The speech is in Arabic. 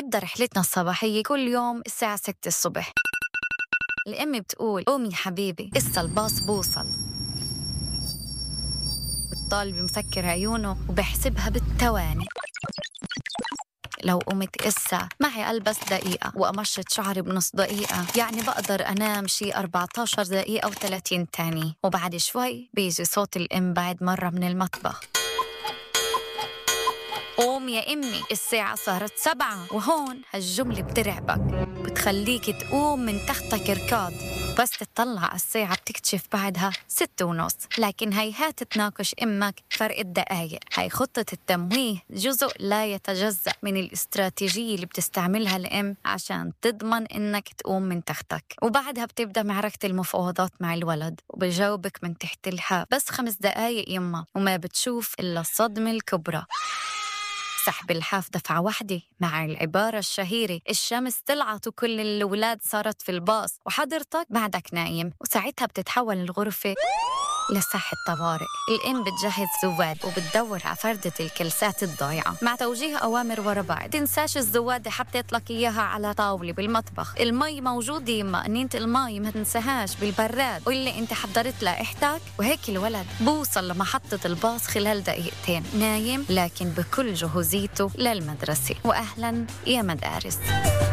نبدأ رحلتنا الصباحية كل يوم الساعة 6 الصبح. الأم بتقول قومي حبيبي إسا الباص بوصل. الطالب مسكر عيونه وبحسبها بالثواني. لو قمت إسا معي ألبس دقيقة وأمشط شعري بنص دقيقة، يعني بقدر أنام شي 14 دقيقة و30 تاني. وبعد شوي بيجي صوت الأم بعد مرة من المطبخ، قوم يا أمي الساعة صارت 7. وهون هالجملة بترعبك، بتخليك تقوم من تختك ركض. بس تطلع على الساعة بتكتشف بعدها 6:30. لكن هيهات تناقش أمك فرق الدقايق. هاي خطة التمويه جزء لا يتجزأ من الاستراتيجية اللي بتستعملها الأم عشان تضمن إنك تقوم من تختك. وبعدها بتبدأ معركة المفاوضات مع الولد، وبجاوبك من تحت الحاب بس 5 دقايق يما، وما بتشوف إلا الصدمة الكبرى. سحب الحاف دفعة واحدة مع العبارة الشهيرة الشمس طلعت وكل الأولاد صارت في الباص وحضرتك بعدك نايم. وساعتها بتتحول الغرفة لساحة طوارئ. الأم بتجهز زواد وبتدور على فردة الكلسات الضايعة مع توجيه أوامر ورا بعض. تنساش الزواد حطيت لك إياها على طاولة بالمطبخ. المي موجودة يما، قنينة المي ما تنساهاش بالبراد، واللي انت حضرت لائحتك. وهيك الولد بوصل لمحطة الباص خلال دقيقتين، نايم لكن بكل جهوزيته للمدرسة. وأهلا يا مدارس.